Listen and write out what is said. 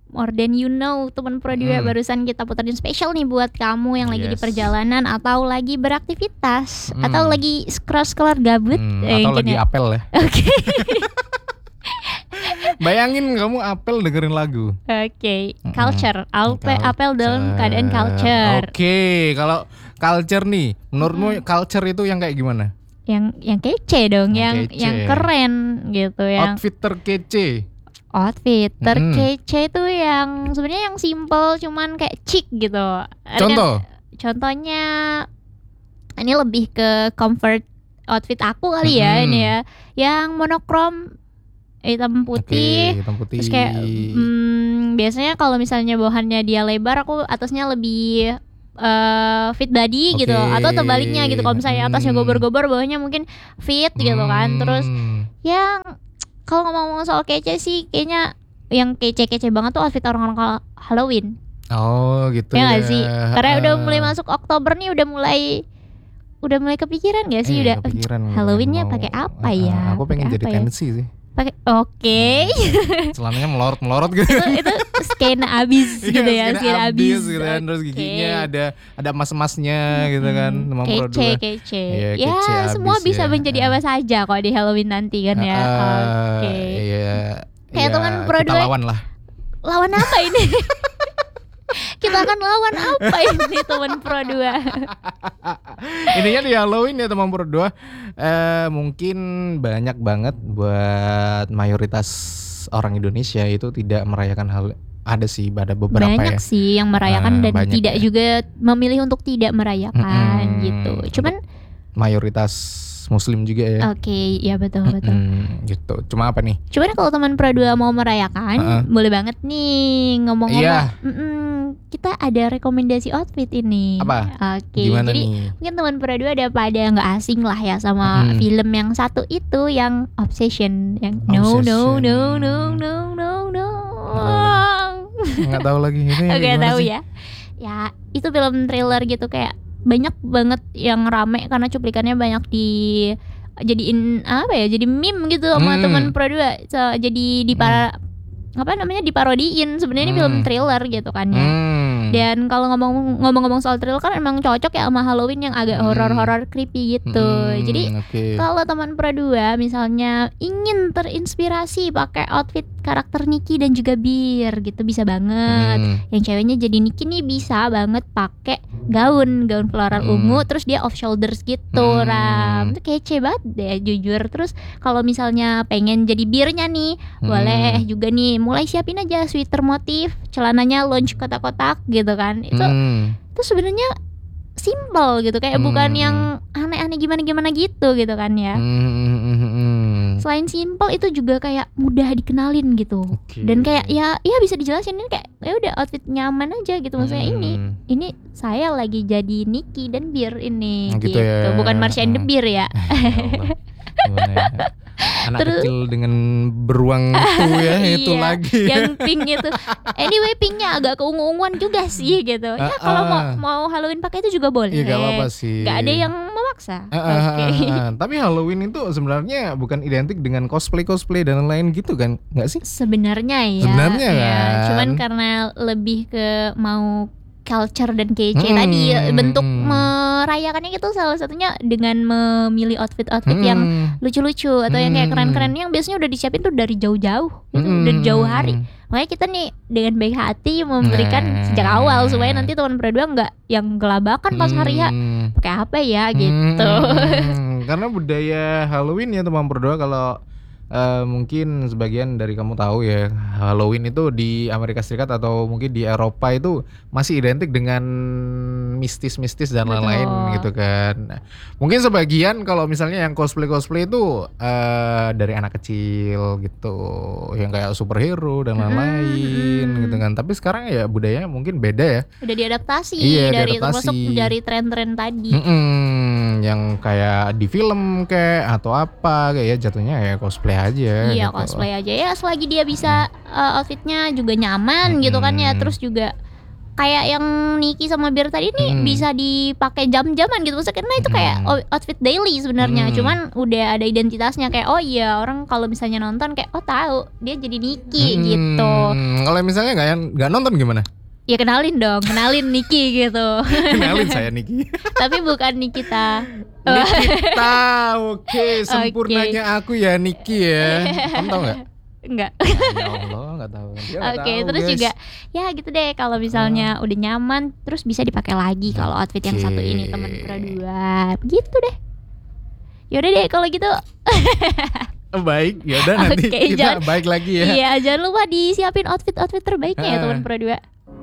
More Than You Know, teman Pro 2 barusan kita puterin spesial nih buat kamu yang lagi di perjalanan atau lagi beraktivitas atau lagi scroll gabut atau lagi apel ya. Oke. Bayangin kamu apel dengerin lagu. Oke, culture. Apel dalam keadaan culture. Oke, kalau culture nih, menurutmu culture itu yang kayak gimana? Yang kece dong, yang keren gitu, yang outfit terkece. Outfit terkece itu yang sebenarnya yang simple cuman kayak chic gitu. Contohnya ini lebih ke comfort outfit aku kali ya ini ya. Yang monokrom hitam putih. Terus kayak biasanya kalau misalnya bawahannya dia lebar, aku atasnya lebih fit body gitu, atau terbaliknya gitu. Kalau misalnya atasnya gobor-gobor, bawahnya mungkin fit gitu kan. Terus yang kalau ngomong soal kece sih, kayaknya yang kece-kece banget tuh outfit orang-orang Halloween. Oh gitu ya. Gak sih? Karena udah mulai masuk Oktober nih, udah mulai kepikiran gak sih? Udah Halloweennya pakai apa ya? Aku pengen jadi tensi sih. Oke. Celananya melorot gitu. Itu skena abis gitu ya, skena abis gitu kan. Terus giginya ada emas-emasnya gitu kan. Kece. Ya, semua bisa menjadi apa saja kok di Halloween nanti kan ya. Oke. Iya. Kayak teman Pro 2. Kita lawan lah. Lawan apa ini? Kita akan lawan apa ini teman Pro 2? Ininya di Halloween ya teman Pro 2. Mungkin banyak banget buat mayoritas orang Indonesia itu tidak merayakan hal. Ada beberapa banyak sih yang merayakan dan tidak juga memilih untuk tidak merayakan gitu. Cuman mayoritas Muslim juga ya. Oke, ya betul. Gitu. Cuma apa nih? Cuman kalau teman Pro 2 mau merayakan, boleh banget nih ngomong-ngomong. Kita ada rekomendasi outfit ini. Apa? Oke. Jadi mungkin teman Pro 2 pada nggak asing lah ya sama film yang satu itu, yang Obsession, yang No. Nggak tahu lagi ini. Oke, tahu ya. Ya, itu film thriller gitu, kayak banyak banget yang rame karena cuplikannya banyak jadiin jadi meme gitu sama teman Pro 2. Jadi diparodiin. Sebenarnya ini film thriller gitu kan ya. Dan kalau ngomong-ngomong soal thriller kan emang cocok ya sama Halloween yang agak horor-horor creepy gitu. Jadi kalau teman Pro 2 misalnya ingin terinspirasi pakai outfit karakter Nikki dan juga Bir gitu, bisa banget. Yang ceweknya jadi Nikki nih bisa banget pakai gaun floral ungu, terus dia off shoulders gitu, itu kece banget deh jujur. Terus kalau misalnya pengen jadi birnya nih, boleh juga nih, mulai siapin aja sweater motif, celananya launch kotak-kotak gitu kan. Itu sebenarnya simple gitu, kayak bukan yang aneh-aneh gimana gitu kan ya. Selain simple, itu juga kayak mudah dikenalin gitu. Dan kayak ya bisa dijelasin, ini kayak ya udah outfit nyaman aja gitu. Maksudnya ini saya lagi jadi Nikki dan Bir ini gitu. Ya. Bukan Marsha and the Beer ya. Gimana ya? Anak kecil dengan beruang itu ya. Itu lagi yang pink itu. Anyway, pinknya agak keungu-unguan juga sih gitu. Ya kalau mau Halloween pakai itu juga boleh. Iya, gak apa-apa sih. Gak ada yang memaksa. Tapi Halloween itu sebenarnya bukan identik dengan cosplay dan lain-lain gitu kan? Gak sih? Sebenarnya ya. Sebenarnya kan. Cuman karena lebih ke mau culture dan kece tadi, bentuk merayakannya gitu salah satunya dengan memilih outfit yang lucu-lucu atau yang kayak keren-keren, yang biasanya udah disiapin tuh dari jauh-jauh gitu, dari jauh hari. Makanya kita nih dengan baik hati memberikan sejak awal supaya nanti teman Pro 2 nggak yang gelabakan pas hari H pakai apa ya gitu. Karena budaya Halloween ya teman Pro 2, kalau mungkin sebagian dari kamu tahu ya, Halloween itu di Amerika Serikat atau mungkin di Eropa itu masih identik dengan mistis-mistis dan lain-lain gitu kan. Mungkin sebagian kalau misalnya yang cosplay itu dari anak kecil gitu, yang kayak superhero dan lain-lain gitu kan. Tapi sekarang ya budayanya mungkin beda ya. Udah diadaptasi termasuk dari tren-tren tadi. Yang kayak di film kayak atau apa kayak ya, jatuhnya ya cosplay aja. Iya, gitu. Cosplay aja ya, selagi dia bisa outfitnya juga nyaman gitu kan ya. Terus juga kayak yang Niki sama Bir tadi nih bisa dipakai jam-jaman gitu. Maksudnya karena itu kayak outfit daily sebenarnya. Cuman udah ada identitasnya kayak oh iya orang kalau misalnya nonton kayak oh tahu dia jadi Niki gitu. Kalau misalnya nggak nonton gimana? Ya kenalin dong, kenalin Niki gitu. Kenalin saya Niki. Tapi bukan Nikita. Nikita, oke. Sempurnanya aku ya Niki ya. Kamu tahu nggak? Enggak. Ya Allah, nggak tahu. Oke, terus guys. Juga ya gitu deh kalau misalnya udah nyaman terus bisa dipakai lagi kalau outfit yang satu ini teman Pro 2. Begitu deh. Yaudah deh kalau gitu. Baik, yaudah nanti kita baik lagi ya. Iya, jangan lupa disiapin outfit terbaiknya ya teman Pro 2.